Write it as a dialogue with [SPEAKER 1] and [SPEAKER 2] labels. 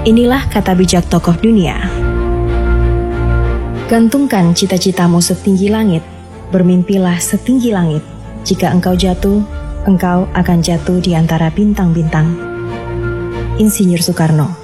[SPEAKER 1] Inilah kata bijak tokoh dunia. Gantungkan cita-citamu setinggi langit, bermimpilah setinggi langit. Jika engkau jatuh, engkau akan jatuh di antara bintang-bintang. Insinyur Soekarno.